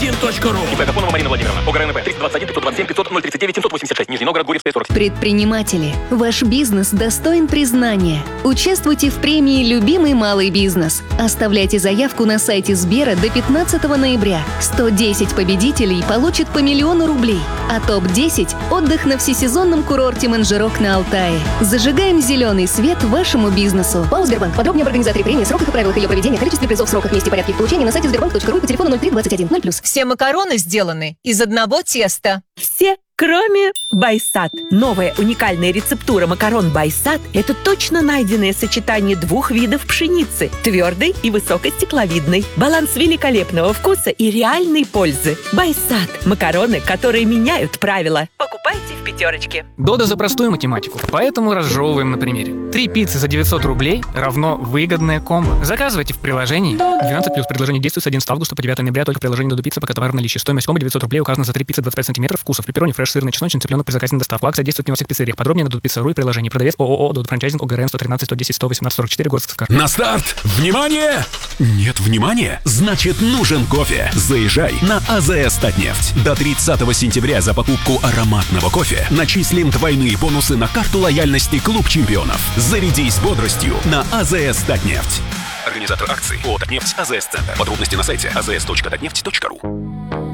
321.ru. ИП Гапонова Марина Владимировна. ОГРНП 321 527 500 039 786. Нижний Новгород, Гурьевская 40. Предприниматели, ваш бизнес достоин признания. Участвуйте в премии «Любимый малый бизнес». Оставляйте заявку на сайте Сбера до 15 ноября. 110 победителей получат по 1 000 000 рублей. А топ-10 – отдых на всесезонном курорте Манжирок на Алтае. Зажигаем зеленый свет вашему бизнесу. ПАО «Сбербанк». Подробнее об организаторе премии, сроках и правилах ее проведения, количестве призов, сроках, месте и порядке их получения на сайте sberbank.ru и по телефону 03 21 0+. Все макароны сделаны из одного теста. Все, кроме Байсад. Новая уникальная рецептура макарон Байсад – это точно найденное сочетание двух видов пшеницы – твердой и высокостекловидной. Баланс великолепного вкуса и реальной пользы. Байсад – макароны, которые меняют правила. Покупайте в пятерочке. Дода за простую математику, поэтому разжевываем на примере. 3 пиццы за 900 рублей равно выгодное комбо. Заказывайте в приложении. 12+. Предложение действует с 11 августа по 9 ноября только в приложении Додо Пицца, пока товар в наличии. Стоимость комбо 900 рублей указана за 3 пиццы 25 сантиметров вкусов. Пепперони, фреш, сырный, чесночный, цыпленок при заказе на доставку. Акция действует не во всех пиццериях. Подробнее на dodopizza.ru и приложении. Продавец ООО «Додо Франчайзинг», ОГРН 113 110 118 44, город Сыктывкар. На старт! Внимание! Нет внимания? Значит, нужен кофе. Заезжай на АЗС «Татнефть». До 30 сентября за покупку ароматного кофе начислим двойные бонусы на карту лояльности «Клуб чемпионов». Зарядись бодростью на АЗС «Татнефть». Организатор акции ООО «Татнефть», АЗС Центр. Подробности на сайте azs.tatneft.ru.